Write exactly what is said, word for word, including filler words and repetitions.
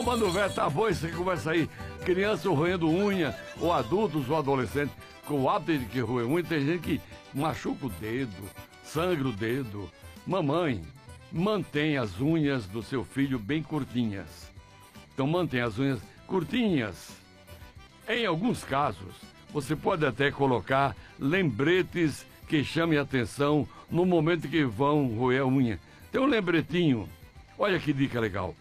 Mano Velho, tá bom isso que conversa aí. Criança roendo unha, ou adultos ou adolescentes, com o hábito de que roer unha, tem gente que machuca o dedo, sangra o dedo. Mamãe, mantém as unhas do seu filho bem curtinhas. Então mantém as unhas curtinhas. Em alguns casos, você pode até colocar lembretes que chamem a atenção no momento que vão roer a unha. Tem um lembretinho. Olha que dica legal.